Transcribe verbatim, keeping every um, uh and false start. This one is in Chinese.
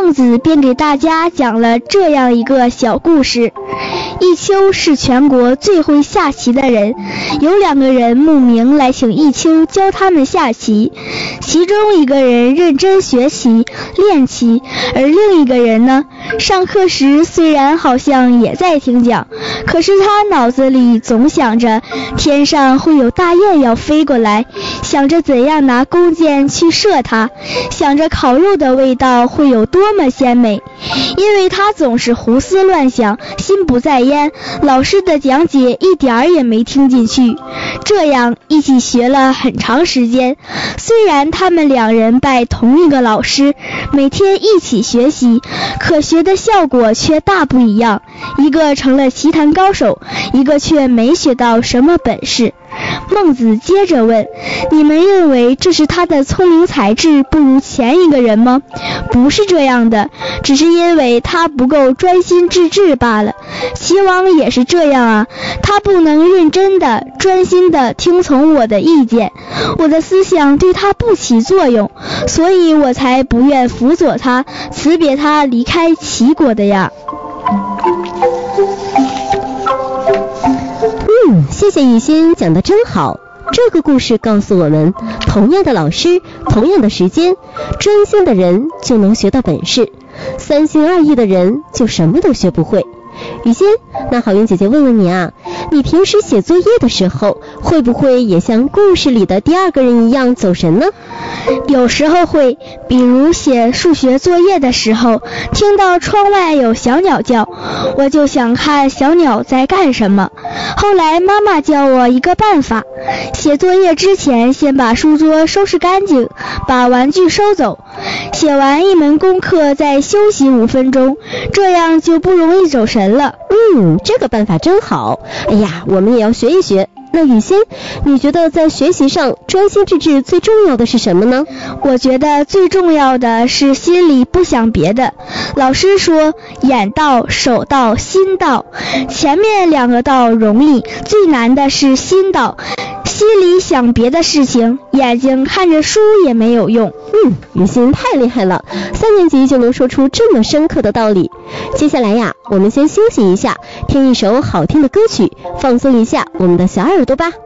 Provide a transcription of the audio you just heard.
孟子便给大家讲了这样一个小故事。弈秋是全国最会下棋的人，有两个人慕名来请弈秋教他们下棋，其中一个人认真学习练棋，而另一个人呢，上课时虽然好像也在听讲，可是他脑子里总想着天上会有大雁要飞过来，想着怎样拿弓箭去射它，想着烤肉的味道会有多么鲜美。因为他总是胡思乱想，心不在焉，老师的讲解一点儿也没听进去。这样一起学了很长时间，虽然他们两人拜同一个老师，每天一起学习，可学的效果却大不一样，一个成了棋坛高手，一个却没学到什么本事。孟子接着问，你们认为这是他的聪明才智不如前一个人吗？不是这样的，只是因为他不够专心致志罢了。齐王也是这样啊，他不能认真的专心的听从我的意见，我的思想对他不起作用，所以我才不愿辅佐他，辞别他离开齐国的呀。 嗯，谢谢雨欣讲得真好。这个故事告诉我们，同样的老师，同样的时间，专心的人就能学到本事，三心二意的人就什么都学不会。雨欣，那好运姐姐问问你啊，你平时写作业的时候，会不会也像故事里的第二个人一样走神呢？ 有时候会，比如写数学作业的时候，听到窗外有小鸟叫，我就想看小鸟在干什么。后来妈妈教我一个办法，写作业之前先把书桌收拾干净，把玩具收走，写完一门功课再休息五分钟，这样就不容易走神了。 嗯，这个办法真好。哎呀，我们也要学一学。那雨欣，你觉得在学习上专心致志最重要的是什么呢？ 我觉得最重要的是心里不想别的。老师说眼到手到心到，前面两个到容易，最难的是心到。心里想别的事情，眼睛看着书也没有用。 嗯，雨欣太厉害了，三年级就能说出这么深刻的道理。接下来呀，我们先休息一下，听一首好听的歌曲，放松一下我们的小耳朵吧。